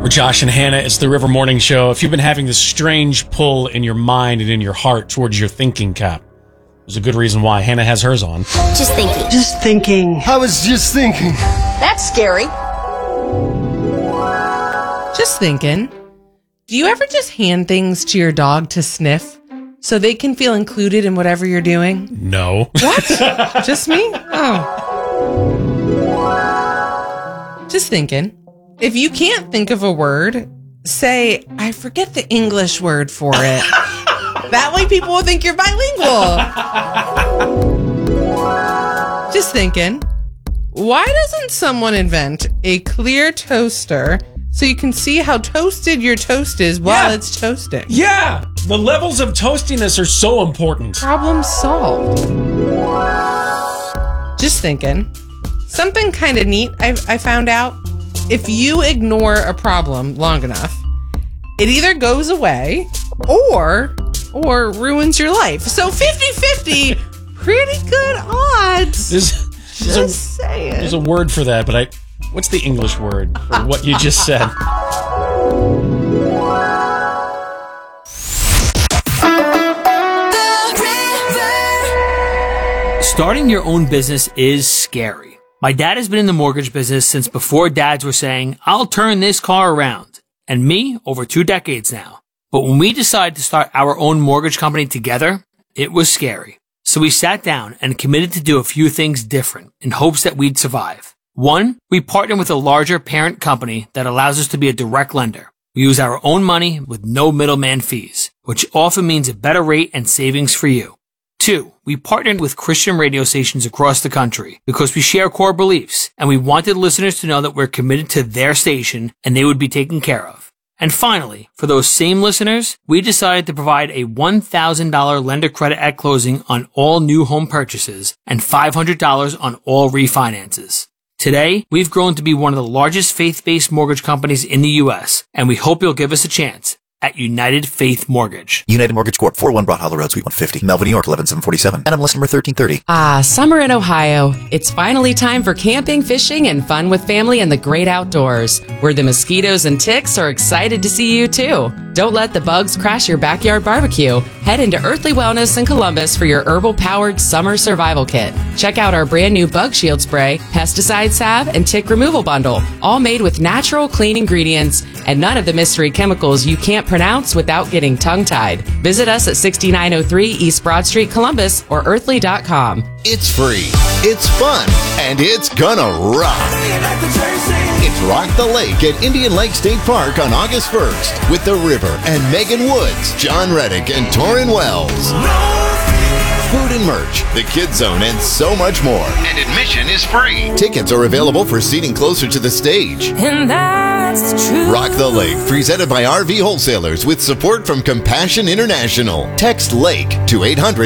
We're Josh and Hannah. It's the River Morning Show. If you've been having this strange pull in your mind and in your heart towards your thinking cap, there's a good reason why. Hannah has hers on. Just thinking. Just thinking. I was just thinking. That's scary. Just thinking. Do you ever just hand things to your dog to sniff so they can feel included in whatever you're doing? No. What? Just me? Oh. Just thinking. If you can't think of a word, say, I forget the English word for it. That way people will think you're bilingual. Just thinking. Why doesn't someone invent a clear toaster so you can see how toasted your toast is while it's toasting? Yeah. The levels of toastiness are so important. Problem solved. Just thinking. Something kind of neat I found out. If you ignore a problem long enough, it either goes away or ruins your life. So 50-50, pretty good odds. Just saying. There's a word for that, but what's the English word for what you just said? Starting your own business is scary. My dad has been in the mortgage business since before dads were saying, I'll turn this car around. And me, over 2 decades now. But when we decided to start our own mortgage company together, it was scary. So we sat down and committed to do a few things different in hopes that we'd survive. 1, we partnered with a larger parent company that allows us to be a direct lender. We use our own money with no middleman fees, which often means a better rate and savings for you. 2, we partnered with Christian radio stations across the country because we share core beliefs and we wanted listeners to know that we're committed to their station and they would be taken care of. And finally, for those same listeners, we decided to provide a $1,000 lender credit at closing on all new home purchases and $500 on all refinances. Today, we've grown to be one of the largest faith-based mortgage companies in the U.S., and we hope you'll give us a chance at United Faith Mortgage. United Mortgage Corp. 401 Broad Hollow Road, Suite 150, Melville, New York, 11747. NMLS number 1330. Summer in Ohio. It's finally time for camping, fishing, and fun with family in the great outdoors, where the mosquitoes and ticks are excited to see you too. Don't let the bugs crash your backyard barbecue. Head into Earthly Wellness in Columbus for your herbal-powered summer survival kit. Check out our brand new bug shield spray, pesticide salve, and tick removal bundle, all made with natural, clean ingredients and none of the mystery chemicals you can't pronounce without getting tongue-tied. Visit us at 6903 East Broad Street, Columbus, or earthly.com. It's free, it's fun, and it's gonna rock. It's Rock the Lake at Indian Lake State Park on August 1st with The River and Megan Woods, John Reddick, and Torrin Wells. Food and merch, the Kids Zone, and so much more. And admission is free. Tickets are available for seating closer to the stage. And that's the truth. Rock the Lake, presented by RV Wholesalers with support from Compassion International. Text LAKE to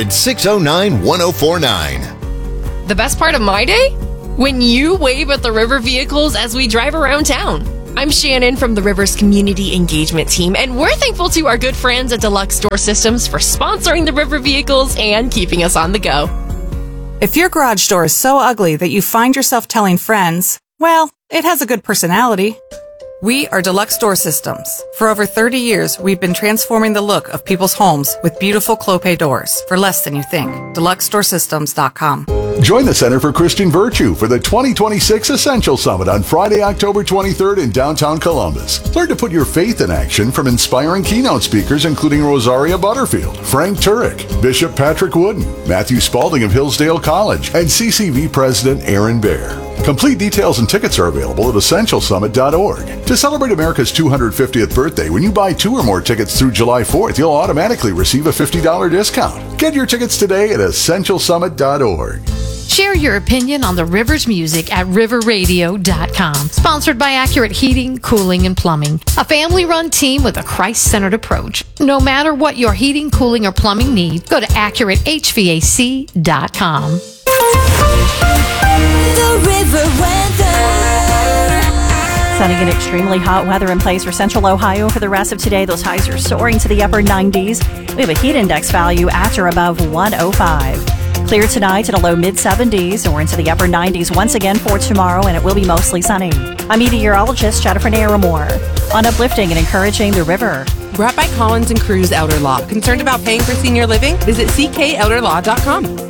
800-609-1049. The best part of my day? When you wave at the River vehicles as we drive around town. I'm Shannon from the River's Community Engagement Team, and we're thankful to our good friends at Deluxe Door Systems for sponsoring the River vehicles and keeping us on the go. If your garage door is so ugly that you find yourself telling friends, well, it has a good personality. We are Deluxe Door Systems. For over 30 years, we've been transforming the look of people's homes with beautiful Clopay doors for less than you think. DeluxeDoorSystems.com. Join the Center for Christian Virtue for the 2026 Essential Summit on Friday, October 23rd in downtown Columbus. Learn to put your faith in action from inspiring keynote speakers including Rosaria Butterfield, Frank Turek, Bishop Patrick Wooden, Matthew Spalding of Hillsdale College, and CCV President Aaron Baer. Complete details and tickets are available at EssentialSummit.org. To celebrate America's 250th birthday, when you buy 2 or more tickets through July 4th, you'll automatically receive a $50 discount. Get your tickets today at EssentialSummit.org. Share your opinion on the River's music at riverradio.com. Sponsored by Accurate Heating, Cooling, and Plumbing. A family-run team with a Christ-centered approach. No matter what your heating, cooling, or plumbing need, go to AccurateHVAC.com. The River weather. Sunny and extremely hot weather in place for central Ohio for the rest of today. Those highs are soaring to the upper 90s. We have a heat index value at or above 105. Clear tonight at a low mid-70s, and we're into the upper 90s once again for tomorrow, and it will be mostly sunny. I'm meteorologist Jennifer Naramore. on uplifting and encouraging the river. Brought by Collins and Cruz Elder Law. Concerned about paying for senior living? Visit ckelderlaw.com.